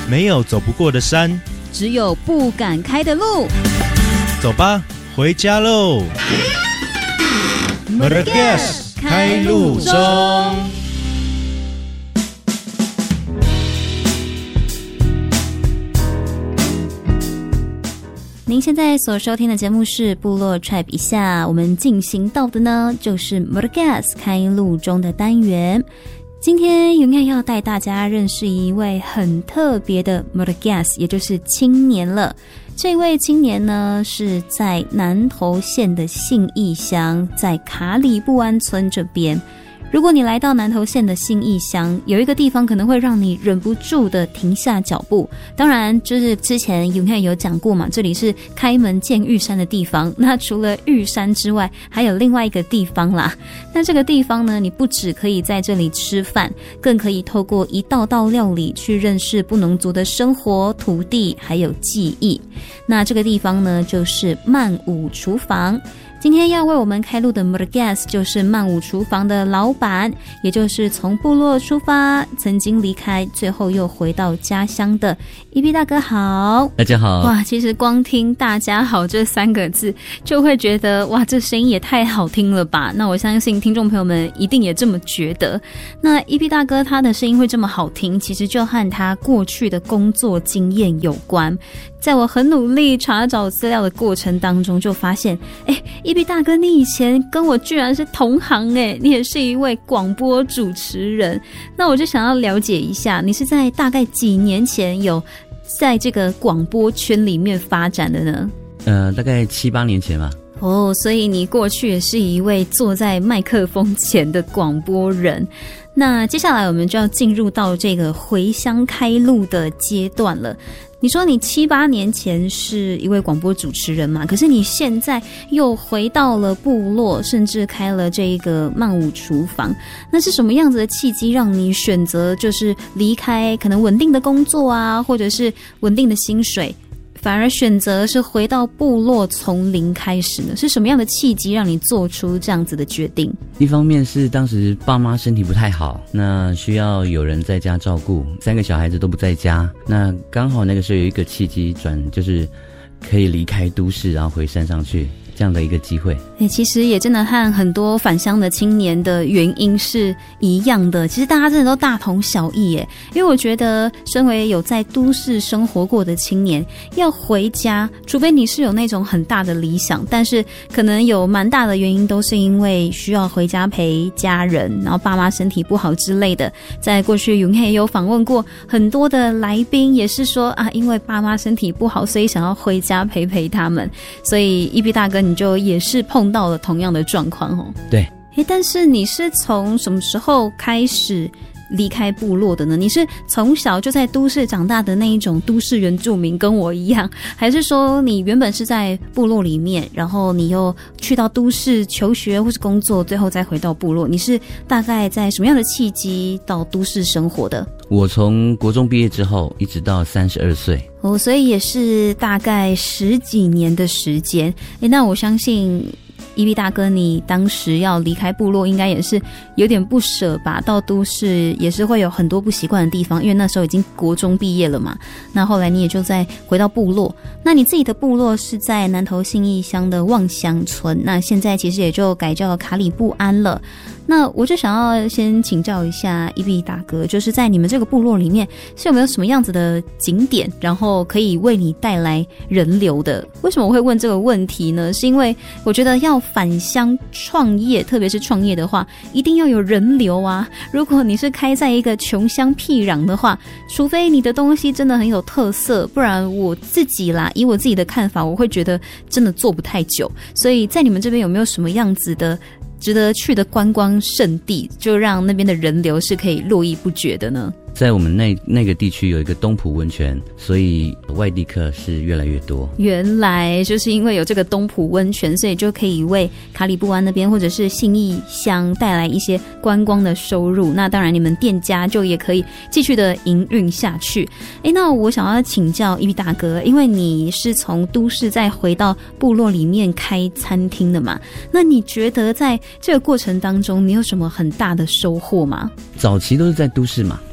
没有走不过的山， 只有不敢开的路。 走吧，回家喽。Murgas 开路中。 您现在所收听的节目是部落 Tribe 一下，我们进行到的呢就是 Murgas 开路中的单元。今天永远要带大家认识一位很特别的 Murgas， 也就是青年了。这位青年呢是在南投县的信义乡，在卡里布安村这边。如果你来到南投县的信义乡，有一个地方可能会让你忍不住的停下脚步，当然就是之前永远有讲过嘛，这里是开门见玉山的地方。那除了玉山之外，还有另外一个地方啦。那这个地方呢，你不只可以在这里吃饭，更可以透过一道道料理去认识布农族的生活、土地还有记忆。那这个地方呢，就是曼舞厨房。今天要为我们开路的 Murgas 就是曼舞厨房的老板，也就是从部落出发，曾经离开，最后又回到家乡的一碧大哥好。 大家好。 哇，其实光听大家好这3个字就会觉得哇，这声音也太好听了吧。那我相信听众朋友们一定也这么觉得。那一碧大哥他的声音会这么好听，其实就和他过去的工作经验有关。在我很努力查找资料的过程当中，就发现一碧大哥你以前跟我居然是同行你也是一位广播主持人。那我就想要了解一下，你是在大概几年前有在这个广播圈里面发展的呢？ 大概7、8年前吧。 哦，所以你过去也是一位坐在麦克风前的广播人。那接下来我们就要进入到这个回乡开路的阶段了。你说你7、8年前是一位广播主持人嘛，可是你现在又回到了部落，甚至开了这个曼舞厨房。那是什么样子的契机让你选择就是离开可能稳定的工作啊，或者是稳定的薪水，反而选择是回到部落从零开始呢？是什么样的契机让你做出这样子的决定？ 一方面是当时爸妈身体不太好，那需要有人在家照顾，3个小孩子都不在家，那刚好那个时候有一个契机就是可以离开都市，然后回山上去这样的一个机会。 其实也真的和很多返乡的青年的原因是一样的，其实大家真的都大同小异耶。因为我觉得身为有在都市生活过的青年，要回家，除非你是有那种很大的理想，但是可能有蛮大的原因都是因为需要回家陪家人，然后爸妈身体不好之类的。在过去永黑有访问过很多的来宾，也是说因为爸妈身体不好，所以想要回家陪陪他们。所以一碧大哥你就也是碰到了同样的状况哦。 对。 但是你是从什么时候开始离开部落的呢？你是从小就在都市长大的那一种都市原住民跟我一样，还是说你原本是在部落里面，然后你又去到都市求学或是工作，最后再回到部落？你是大概在什么样的契机到都市生活的？ 我从国中毕业之后一直到32岁。 所以也是大概10几年的时间。那我相信一碧大哥你当时要离开部落应该也是有点不舍吧，到都市也是会有很多不习惯的地方，因为那时候已经国中毕业了嘛。那后来你也就再回到部落，那你自己的部落是在南投信义乡的望乡村，那现在其实也就改叫卡里布安了。那我就想要先请教一下一碧大哥，就是在你们这个部落里面是有没有什么样子的景点，然后可以为你带来人流的？为什么我会问这个问题呢？是因为我觉得要返乡创业，特别是创业的话，一定要有人流啊。如果你是开在一个穷乡僻壤的话，除非你的东西真的很有特色，不然我自己啦，以我自己的看法，我会觉得真的做不太久。所以在你们这边有没有什么样子的值得去的观光胜地，就让那边的人流是可以络绎不绝的呢？ 在我们那个地区有一个东埔温泉，所以外地客是越来越多。 原来就是因为有这个东埔温泉，所以就可以为卡里布湾那边或者是信义乡带来一些观光的收入。那当然你们店家就也可以继续的营运下去。那我想要请教一碧大哥，因为你是从都市再回到部落里面开餐厅的嘛，那你觉得在这个过程当中你有什么很大的收获吗？ 早期都是在都市嘛，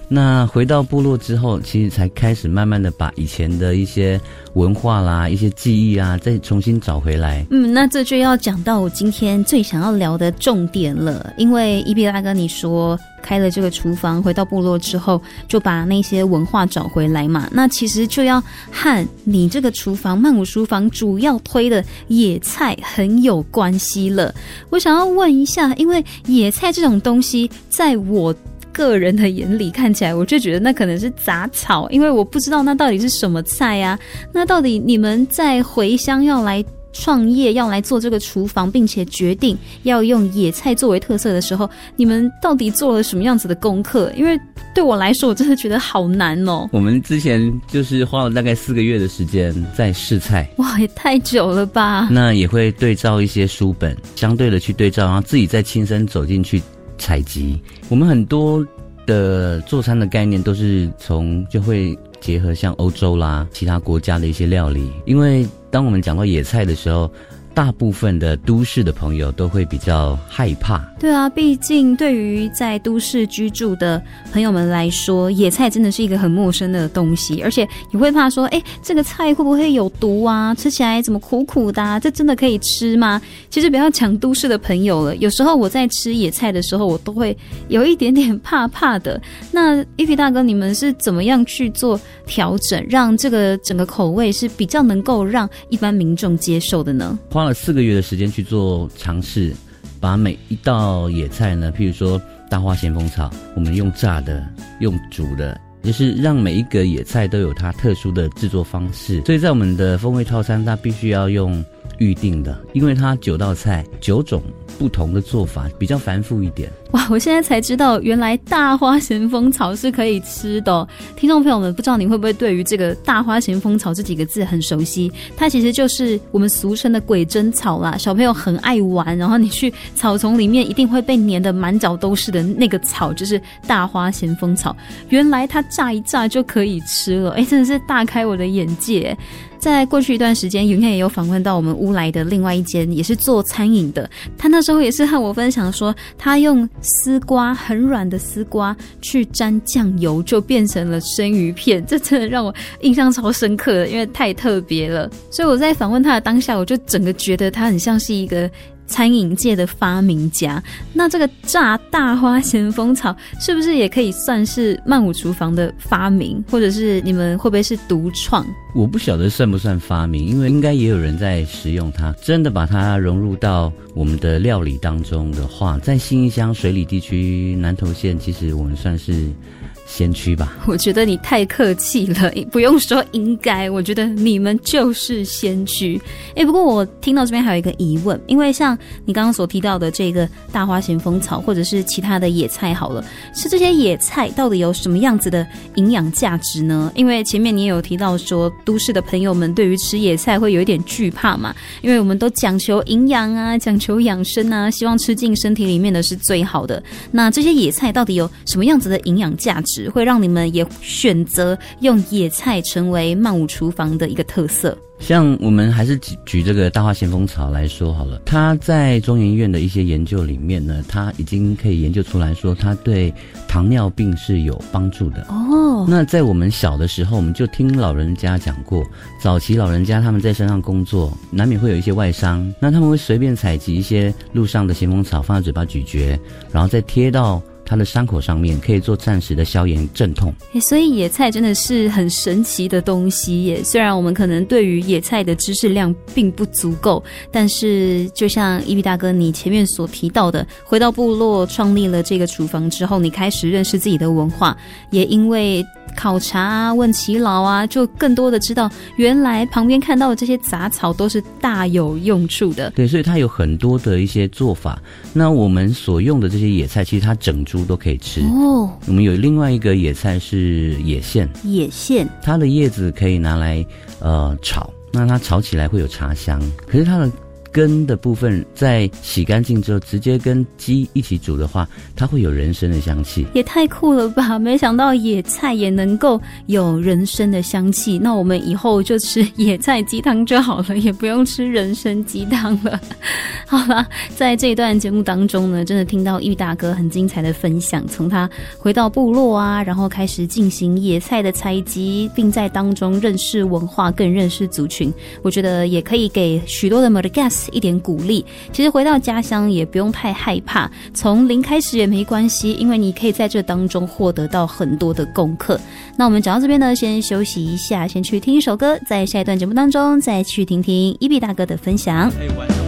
那回到部落之后，其实才开始慢慢的把以前的一些文化啦、一些记忆啊，再重新找回来。 那这就要讲到我今天最想要聊的重点了。因为伊比大哥你说开了这个厨房，回到部落之后就把那些文化找回来嘛，那其实就要和你这个厨房曼谷厨房主要推的野菜很有关系了。我想要问一下，因为野菜这种东西在我个人的眼里看起来，我就觉得那可能是杂草，因为我不知道那到底是什么菜啊。那到底你们在回乡要来创业，要来做这个厨房，并且决定要用野菜作为特色的时候，你们到底做了什么样子的功课？因为对我来说，我真的觉得好难哦。 我们之前就是花了大概4个月的时间在试菜， 哇，也太久了吧。 那也会对照一些书本，相对的去对照，然后自己再亲身走进去采集。我们很多的做餐的概念都是就会结合像欧洲啦其他国家的一些料理，因为当我们讲到野菜的时候，大部分的都市的朋友都会比较害怕。 对啊，毕竟对于在都市居住的朋友们来说，野菜真的是一个很陌生的东西，而且也会怕说，这个菜会不会有毒啊？吃起来怎么苦苦的啊？这真的可以吃吗？其实不要讲都市的朋友了，有时候我在吃野菜的时候，我都会有一点点怕怕的。那一皮大哥，你们是怎么样去做调整，让这个整个口味是比较能够让一般民众接受的呢？ 花了4个月的时间去做尝试，把每一道野菜呢，譬如说大花咸丰草，我们用炸的，用煮的，就是让每一个野菜都有它特殊的制作方式。所以在我们的风味套餐，它必须要用预定的，因为它9道菜9种不同的做法，比较繁复一点。 哇，我现在才知道原来大花咸丰草是可以吃的哦。听众朋友们，不知道你会不会对于这个大花咸丰草这几个字很熟悉？它其实就是我们俗称的鬼针草啦，小朋友很爱玩，然后你去草丛里面一定会被粘得满脚都是的那个草，就是大花咸丰草。原来它炸一炸就可以吃了，真的是大开我的眼界。在过去一段时间，云燕也有访问到我们乌来的另外一间也是做餐饮的，他那时候也是和我分享说，他用丝瓜，很软的丝瓜去沾酱油，就变成了生鱼片。这真的让我印象超深刻的，因为太特别了。所以我在访问他的当下，我就整个觉得他很像是一个餐饮界的发明家。那这个炸大花咸丰草是不是也可以算是曼谷厨房的发明，或者是你们会不会是独创？ 我不晓得算不算发明，因为应该也有人在食用它。真的把它融入到我们的料理当中的话，在信义乡水里地区南投县，其实我们算是先驱吧。 我觉得你太客气了，不用说应该，我觉得你们就是先驱。不过我听到这边还有一个疑问，因为像你刚刚所提到的这个大花咸丰草，或者是其他的野菜好了，是这些野菜到底有什么样子的营养价值呢？因为前面你也有提到说，都市的朋友们对于吃野菜会有一点惧怕嘛，因为我们都讲求营养啊，讲求养生啊，希望吃进身体里面的是最好的。那这些野菜到底有什么样子的营养价值，会让你们也选择用野菜成为曼谷厨房的一个特色？ 像我们还是举这个大花咸丰草来说好了，它在中研院的一些研究里面呢，它已经可以研究出来说，它对糖尿病是有帮助的。那在我们小的时候，我们就听老人家讲过，早期老人家他们在山上工作，难免会有一些外伤，那他们会随便采集一些路上的咸丰草，放在嘴巴咀嚼，然后再贴到它的伤口上面，可以做暂时的消炎镇痛。 所以野菜真的是很神奇的东西耶。虽然我们可能对于野菜的知识量并不足够，但是就像伊比大哥你前面所提到的，回到部落创立了这个厨房之后，你开始认识自己的文化，也因为考察啊，问耆老啊，就更多的知道原来旁边看到的这些杂草都是大有用处的。 对，所以它有很多的一些做法。那我们所用的这些野菜，其实它整株都可以吃。我们有另外一个野菜是野苋，它的叶子可以拿来炒，那它炒起来会有茶香，可是它的根的部分在洗干净之后直接跟鸡一起煮的话，它会有人参的香气。 也太酷了吧，没想到野菜也能够有人参的香气，那我们以后就吃野菜鸡汤就好了，也不用吃人参鸡汤了。好啦，在这一段节目当中呢，真的听到玉大哥很精彩的分享，从他回到部落啊，然后开始进行野菜的采集，并在当中认识文化，更认识族群，我觉得也可以给许多的 Madagascar 一点鼓励。其实回到家乡也不用太害怕，从零开始也没关系，因为你可以在这当中获得到很多的功课。那我们讲到这边呢，先休息一下，先去听一首歌，在下一段节目当中再去听听伊比大哥的分享。